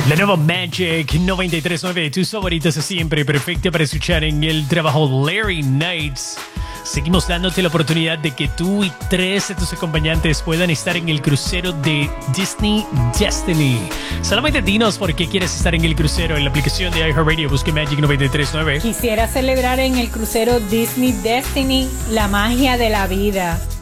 La nueva Magic 93.9, tus favoritas siempre, perfecta para escuchar en el trabajo Larry Nights. Seguimos dándote la oportunidad de que tú y 3 de tus acompañantes puedan estar en el crucero de Disney Destiny. Solamente dinos por qué quieres estar en el crucero. En la aplicación de iHeartRadio busque Magic 93.9. Quisiera celebrar en el crucero Disney Destiny la magia de la vida.